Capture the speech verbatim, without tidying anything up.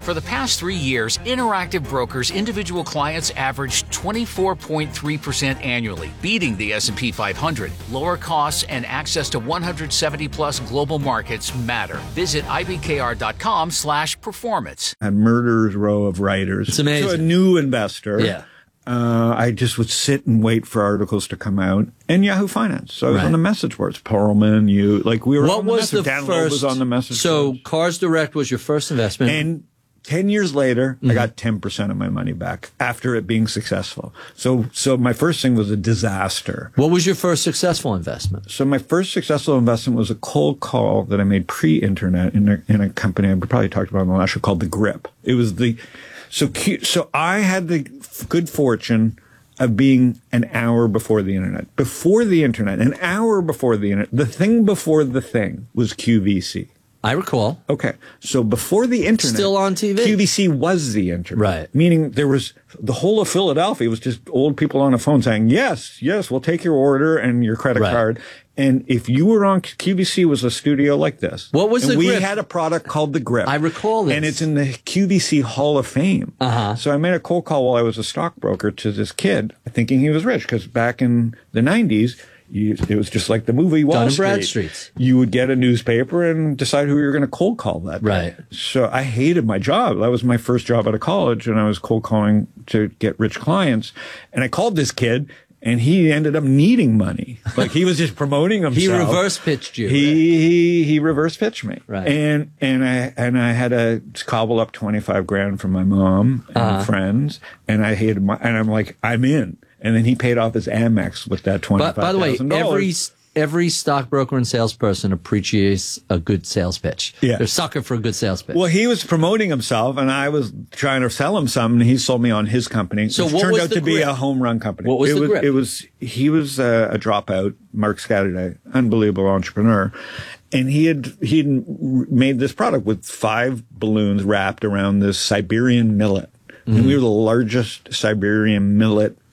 For the past three years, Interactive Brokers individual clients averaged twenty-four point three percent annually, beating the S and P five hundred. Lower costs and access to one hundred seventy plus global markets matter. Visit I B K R dot com slash performance. A murderer's row of writers. It's amazing. To a new investor. Yeah. Uh, I just would sit and wait for articles to come out. And Yahoo Finance. So I was Right. on the message boards. Perlman, you, like we were What on the was message. the Dan Loeb first? was on the message So boards. Cars Direct was your first investment. And ten years later, Mm-hmm. I got ten percent of my money back after it being successful. So, so my first thing was a disaster. What was your first successful investment? So my first successful investment was a cold call that I made pre-internet in a, in a company I probably talked about on the last show called The Grip. It was the, so cute. So I had the good fortune of being an hour before the internet. Before the internet, an hour before the internet, the thing before the thing was Q V C. I recall. Okay. So before the internet. Still on T V. Q V C was the internet. Right. Meaning there was, the whole of Philadelphia was just old people on a phone saying, yes, yes, we'll take your order and your credit Right. card. And if you were on, Q V C was a studio like this. What was and The we Grip? had a product called The Grip. I recall this. And it's in the Q V C Hall of Fame. Uh-huh. So I made a cold call while I was a stockbroker to this kid, thinking he was rich, because back in the nineties, you, it was just like the movie Wall Dun and Street. Bradstreet's. You would get a newspaper and decide who you were going to cold call that day. Right. So I hated my job. That was my first job out of college, and I was cold calling to get rich clients. And I called this kid, and he ended up needing money. Like he was just promoting himself. He reverse pitched you. He he he reverse pitched me. Right. And and I and I had to cobble up twenty five grand from my mom and Uh-huh. friends, and I hated my and I'm like, I'm in. And then he paid off his Amex with that twenty five But by the way, thousand dollars. every every stockbroker and salesperson appreciates a good sales pitch. Yeah. They're a sucker for a good sales pitch. Well, he was promoting himself, and I was trying to sell him something. And he sold me on his company, So which what turned was out The to be Grip? a home run company. What was it The was, Grip? It was he was a, a dropout, Mark Scatterday, unbelievable entrepreneur, and he had he had made this product with five balloons wrapped around this Siberian millet, Mm-hmm. and we were the largest Siberian millet